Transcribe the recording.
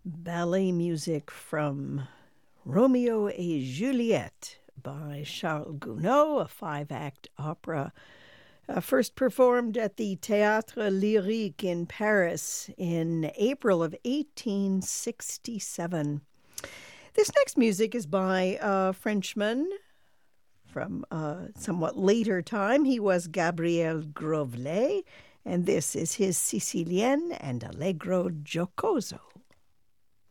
ballet music from Romeo et Juliet by Charles Gounod, a five-act opera first performed at the Théâtre Lyrique in Paris in April of 1867. This next music is by a Frenchman from a somewhat later time. He was Gabriel Grovelet, and this is his Sicilienne and Allegro Giocoso.